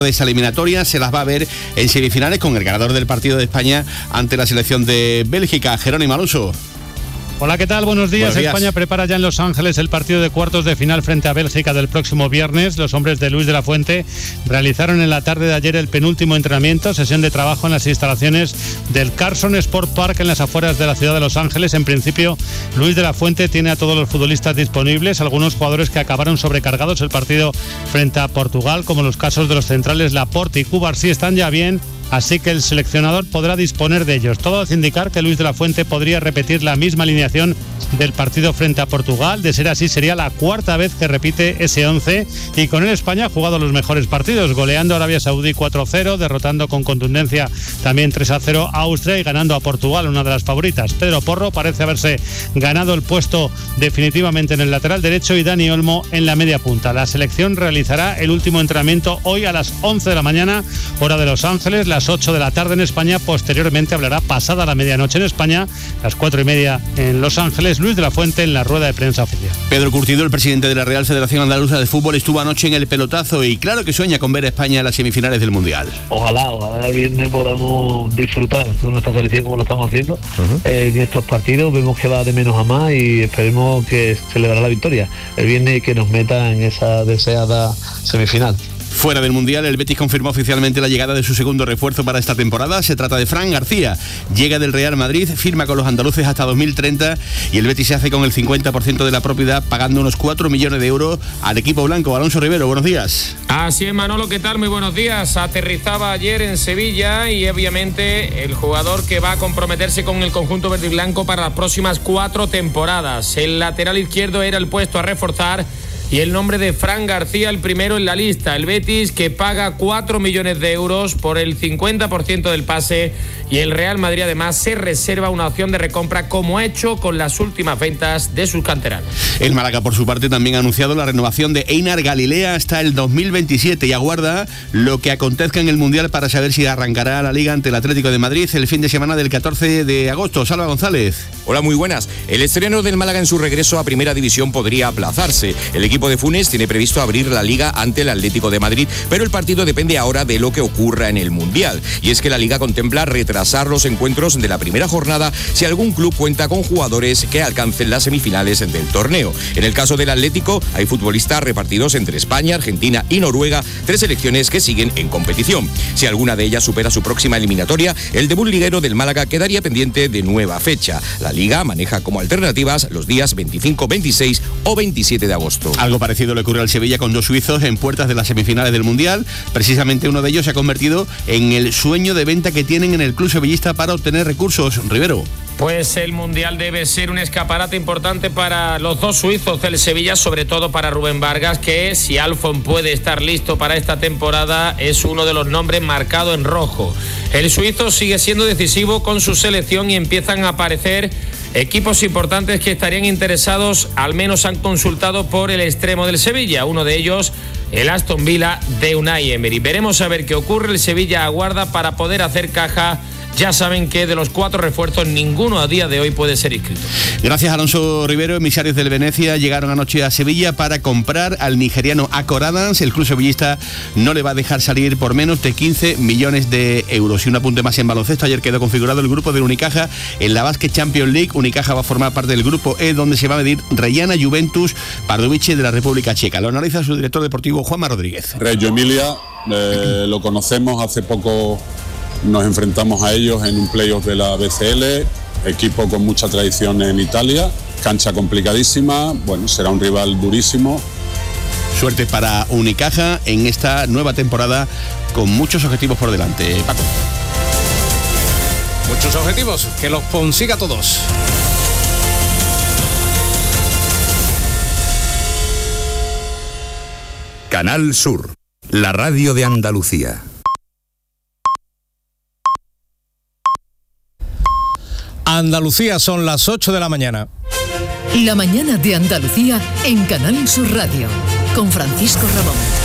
de esa eliminatoria se las va a ver en semifinales con el ganador del partido de España ante la selección de Bélgica, Jerónimo Alonso. Hola, ¿qué tal? Buenos días. España prepara ya en Los Ángeles el partido de cuartos de final frente a Bélgica del próximo viernes. Los hombres de Luis de la Fuente realizaron en la tarde de ayer el penúltimo entrenamiento, sesión de trabajo en las instalaciones del Carson Sport Park en las afueras de la ciudad de Los Ángeles. En principio, Luis de la Fuente tiene a todos los futbolistas disponibles, algunos jugadores que acabaron sobrecargados el partido frente a Portugal, como los casos de los centrales Laporte y Cubarsí, están ya bien. Así que el seleccionador podrá disponer de ellos. Todo hace indicar que Luis de la Fuente podría repetir la misma alineación del partido frente a Portugal. De ser así, sería la cuarta vez que repite ese 11. Y con él España ha jugado los mejores partidos, goleando a Arabia Saudí 4-0, derrotando con contundencia también 3-0 a Austria y ganando a Portugal, una de las favoritas. Pedro Porro parece haberse ganado el puesto definitivamente en el lateral derecho y Dani Olmo en la media punta. La selección realizará el último entrenamiento hoy a las 11 de la mañana, hora de Los Ángeles, las 8 de la tarde en España. Posteriormente hablará pasada la medianoche en España, las 4:30 en Los Ángeles, Luis de la Fuente en la rueda de prensa oficial. Pedro Curtido, el presidente de la Real Federación Andaluza de Fútbol, estuvo anoche en el pelotazo y claro que sueña con ver a España en las semifinales del Mundial. Ojalá el viernes podamos disfrutar de nuestra selección como lo estamos haciendo en estos partidos. Vemos que va de menos a más y esperemos que celebrará la victoria el viernes y que nos meta en esa deseada semifinal. Fuera del Mundial, el Betis confirmó oficialmente la llegada de su segundo refuerzo para esta temporada. Se trata de Fran García. Llega del Real Madrid, firma con los andaluces hasta 2030 y el Betis se hace con el 50% de la propiedad, pagando unos 4 millones de euros al equipo blanco. Alonso Rivero, buenos días. Así es, Manolo, ¿qué tal? Muy buenos días. Aterrizaba ayer en Sevilla y obviamente el jugador que va a comprometerse con el conjunto verde y blanco para las próximas 4 temporadas. El lateral izquierdo era el puesto a reforzar y el nombre de Fran García el primero en la lista. El Betis, que paga 4 millones de euros por el 50% del pase, y el Real Madrid además se reserva una opción de recompra, como ha hecho con las últimas ventas de sus canteranos. El Málaga, por su parte, también ha anunciado la renovación de Einar Galilea hasta el 2027 y aguarda lo que acontezca en el Mundial para saber si arrancará la Liga ante el Atlético de Madrid el fin de semana del 14 de agosto. Salva González. Hola, muy buenas. El estreno del Málaga en su regreso a Primera División podría aplazarse. El equipo de Funes tiene previsto abrir la Liga ante el Atlético de Madrid, pero el partido depende ahora de lo que ocurra en el Mundial. Y es que la Liga contempla retrasar los encuentros de la primera jornada si algún club cuenta con jugadores que alcancen las semifinales del torneo. En el caso del Atlético, hay futbolistas repartidos entre España, Argentina y Noruega, 3 selecciones que siguen en competición. Si alguna de ellas supera su próxima eliminatoria, el debut liguero del Málaga quedaría pendiente de nueva fecha. La Liga maneja como alternativas los días 25, 26 o 27 de agosto. Algo parecido le ocurre al Sevilla con 2 suizos en puertas de las semifinales del Mundial. Precisamente uno de ellos se ha convertido en el sueño de venta que tienen en el club sevillista para obtener recursos. Rivero. Pues el Mundial debe ser un escaparate importante para los 2 suizos del Sevilla, sobre todo para Rubén Vargas, que si Alfon puede estar listo para esta temporada es uno de los nombres marcado en rojo. El suizo sigue siendo decisivo con su selección y empiezan a aparecer equipos importantes que estarían interesados, al menos han consultado por el extremo del Sevilla, uno de ellos el Aston Villa de Unai Emery. Veremos a ver qué ocurre. El Sevilla aguarda para poder hacer caja. Ya saben que de los 4 refuerzos ninguno a día de hoy puede ser inscrito. Gracias, Alonso Rivero. Emisarios del Venecia llegaron anoche a Sevilla para comprar al nigeriano Akor Adams. El club sevillista no le va a dejar salir por menos de 15 millones de euros. Y un apunte más en baloncesto. Ayer quedó configurado el grupo de Unicaja en la Basket Champions League. Unicaja va a formar parte del grupo E, donde se va a medir Reggiana Juventus Pardubice de la República Checa. Lo analiza su director deportivo, Juanma Rodríguez. Reggio Emilia, lo conocemos, hace poco nos enfrentamos a ellos en un playoff de la BCL, equipo con mucha tradición en Italia, cancha complicadísima, bueno, será un rival durísimo. Suerte para Unicaja en esta nueva temporada con muchos objetivos por delante. Paco. Muchos objetivos, que los consiga todos. Canal Sur, la radio de Andalucía. Andalucía, son las 8 de la mañana. La mañana de Andalucía en Canal Sur Radio, con Francisco Ramón.